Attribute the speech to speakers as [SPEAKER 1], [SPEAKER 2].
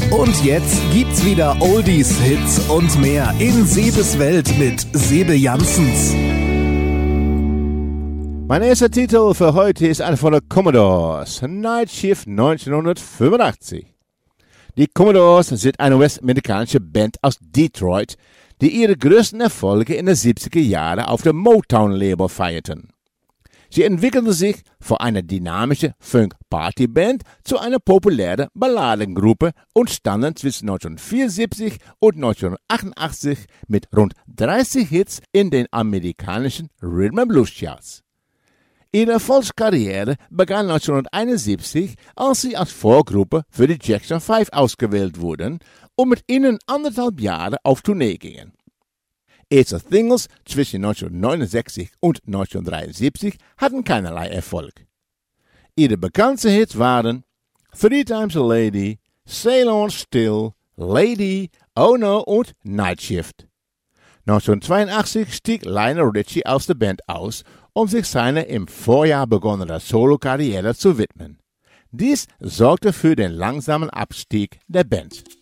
[SPEAKER 1] Und jetzt gibt's wieder Oldies, Hits und mehr in Sebes Welt mit Sebe Janssens.
[SPEAKER 2] Mein erster Titel für heute ist einer von den Commodores, Night Shift 1985. Die Commodores sind eine westamerikanische Band aus Detroit, die ihre größten Erfolge in den 70er Jahren auf dem Motown-Label feierten. Sie entwickelten sich von einer dynamischen Funk-Party-Band zu einer populären Balladengruppe und standen zwischen 1974 und 1988 mit rund 30 Hits in den amerikanischen Rhythm and Blues Charts. Ihre Erfolgskarriere begann 1971, als sie als Vorgruppe für die Jackson 5 ausgewählt wurden und mit ihnen 1,5 Jahre auf Tournee gingen. Erste Singles zwischen 1969 und 1973 hatten keinerlei Erfolg. Ihre bekanntesten Hits waren Three Times a Lady, Sail On Still, Lady, Oh No und Night Shift. 1982 stieg Lionel Richie aus der Band aus, um sich seiner im Vorjahr begonnenen Solo-Karriere zu widmen. Dies sorgte für den langsamen Abstieg der Band.